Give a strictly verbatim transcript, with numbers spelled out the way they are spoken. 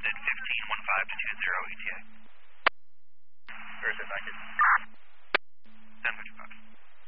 fifteen one five to two zero E T A. Thursday, thank you.